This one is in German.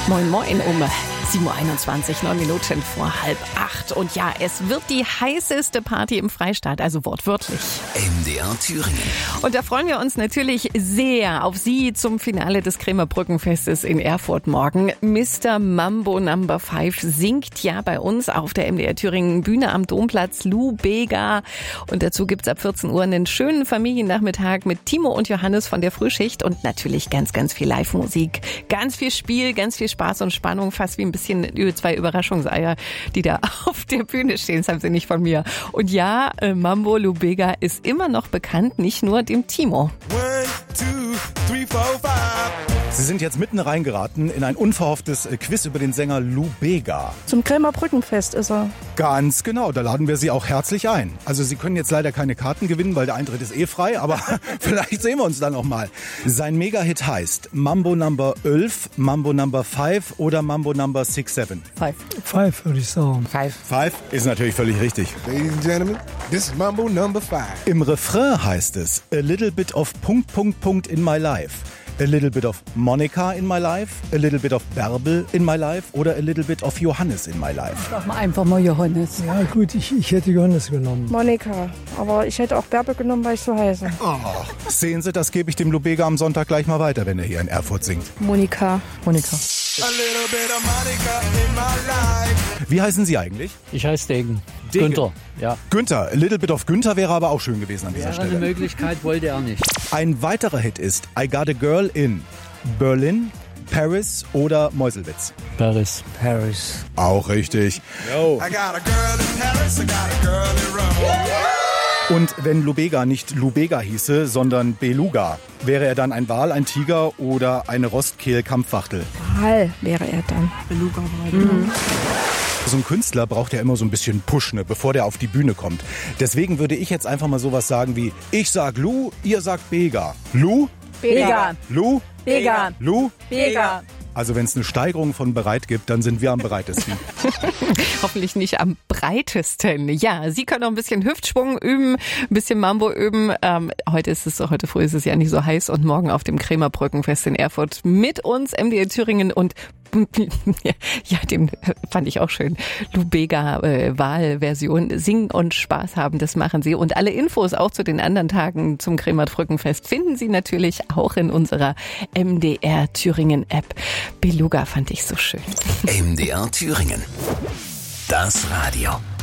Moin Moin um 7.21 Uhr, 9 Minuten vor 7:30. Und ja, es wird die heißeste Party im Freistaat, also wortwörtlich. MDR Thüringen. Und da freuen wir uns natürlich sehr auf Sie zum Finale des Kremer Brückenfestes in Erfurt morgen. Mr. Mambo No. 5 singt ja bei uns auf der MDR Thüringen Bühne am Domplatz, Lou Bega. Und dazu gibt's ab 14 Uhr einen schönen Familiennachmittag mit Timo und Johannes von der Frühschicht und natürlich ganz, ganz viel Live-Musik. Ganz viel Spiel, ganz viel Spaß und Spannung, fast wie ein bisschen zwei Überraschungseier, die da auf der Bühne stehen. Das haben sie nicht von mir. Und ja, Mambo Lou Bega ist immer noch bekannt, nicht nur dem Timo. 1, 2, 3, 4, 5. Sie sind jetzt mitten reingeraten in ein unverhofftes Quiz über den Sänger Lou Bega. Zum Kremer Brückenfest ist er. Ganz genau, da laden wir Sie auch herzlich ein. Also Sie können jetzt leider keine Karten gewinnen, weil der Eintritt ist frei, aber vielleicht sehen wir uns dann noch mal. Sein Mega-Hit heißt Mambo No. 11, Mambo No. 5 oder Mambo No. 6, 7. 5 würde ich sagen. 5 ist natürlich völlig richtig. Ladies and gentlemen, this is Mambo No. 5. Im Refrain heißt es A little bit of ... in my life. A little bit of Monica in my life, a little bit of Bärbel in my life oder a little bit of Johannes in my life. Sag mal einfach mal Johannes. Ja gut, ich hätte Johannes genommen. Monika. Aber ich hätte auch Bärbel genommen, weil ich so heiße. Oh, sehen Sie, das gebe ich dem Lou Bega am Sonntag gleich mal weiter, wenn er hier in Erfurt singt. Monika. A little bit of Monica in my life. Wie heißen Sie eigentlich? Ich heiße Degen. Degen. Günther, ja. Günther. A little bit of Günther wäre aber auch schön gewesen an dieser Wäre eine Stelle. Möglichkeit, wollte er nicht. Ein weiterer Hit ist I Got a Girl in Berlin, Paris oder Meuselwitz. Paris. Auch richtig. I got a girl in Paris, I got a girl in Rome. Und wenn Lou Bega nicht Lou Bega hieße, sondern Beluga, wäre er dann ein Wal, ein Tiger oder eine Rostkehl-Kampfwachtel? Wal wäre er dann. Beluga war So ein Künstler braucht ja immer so ein bisschen Push, ne, bevor der auf die Bühne kommt. Deswegen würde ich jetzt einfach mal sowas sagen wie, ich sag Lou, ihr sagt Bega. Lou? Bega. Lou? Bega. Lou? Bega. Also wenn es eine Steigerung von bereit gibt, dann sind wir am bereitesten. Hoffentlich nicht am breitesten. Ja, Sie können auch ein bisschen Hüftschwung üben, ein bisschen Mambo üben. Heute früh ist es ja nicht so heiß und morgen auf dem Kremer Brückenfest in Erfurt mit uns, MDR Thüringen und ja, den fand ich auch schön. Lou Bega Wahlversion. Singen und Spaß haben, das machen Sie. Und alle Infos auch zu den anderen Tagen zum Kremer Brückenfest finden Sie natürlich auch in unserer MDR Thüringen App. Beluga fand ich so schön. MDR Thüringen. Das Radio.